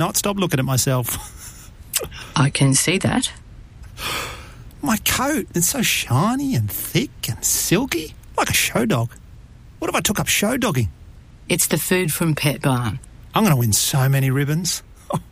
not stop looking at myself. I can see that. My coat, it's so shiny and thick and silky, like a show dog. What if I took up show dogging? It's the food from Pet Barn. I'm going to win so many ribbons.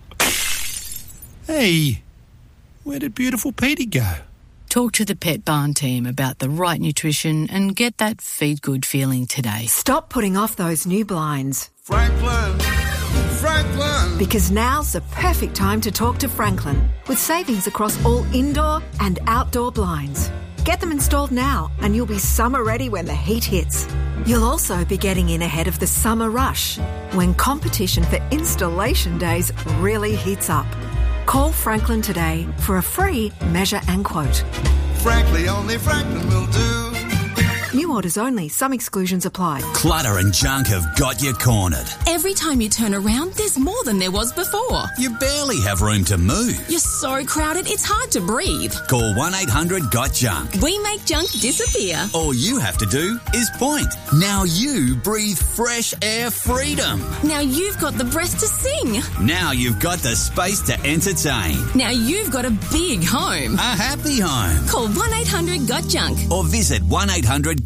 Hey, where did beautiful Petey go? Talk to the Pet Barn team about the right nutrition and get that feed good feeling today. Stop putting off those new blinds. Franklin. Because now's the perfect time to talk to Franklin, with savings across all indoor and outdoor blinds. Get them installed now and you'll be summer ready when the heat hits. You'll also be getting in ahead of the summer rush, when competition for installation days really heats up. Call Franklin today for a free measure and quote. Frankly, only Franklin will do. New orders only. Some exclusions apply. Clutter and junk have got you cornered. Every time you turn around, there's more than there was before. You barely have room to move. You're so crowded, it's hard to breathe. Call 1-800-GOT-JUNK. We make junk disappear. All you have to do is point. Now you breathe fresh air freedom. Now you've got the breath to sing. Now you've got the space to entertain. Now you've got a big home. A happy home. Call 1-800-GOT-JUNK. Or visit 1-800-GOTJUNK.com.au.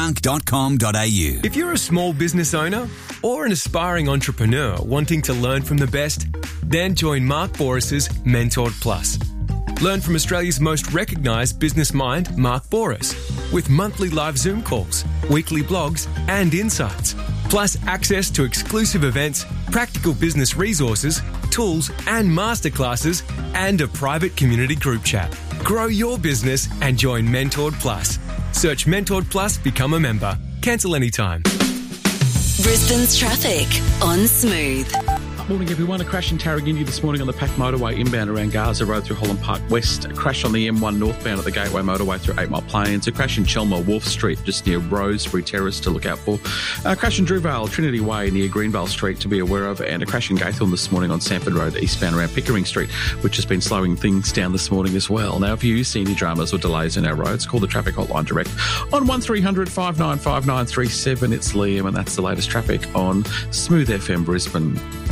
If you're a small business owner or an aspiring entrepreneur wanting to learn from the best, then join Mark Boris's Mentored Plus. Learn from Australia's most recognised business mind, Mark Boris, with monthly live Zoom calls, weekly blogs and insights, plus access to exclusive events, practical business resources, tools and masterclasses, and a private community group chat. Grow your business and join Mentored Plus. Search Mentored Plus, become a member. Cancel anytime. Brisbane's traffic on Smooth. Morning everyone. A crash in Tarragindi this morning on the Pack Motorway inbound around Gaza Road through Holland Park West. A crash on the M1 northbound at the Gateway Motorway through 8 Mile Plains. A crash in Chelmer Wharf Street just near Rosebery Terrace to look out for. A crash in Drewvale, Trinity Way near Greenvale Street to be aware of. And a crash in Gathorne this morning on Sanford Road eastbound around Pickering Street, which has been slowing things down this morning as well. Now, if you see any dramas or delays in our roads, call the traffic hotline direct on 1300 595937. It's Liam and that's the latest traffic on Smooth FM Brisbane.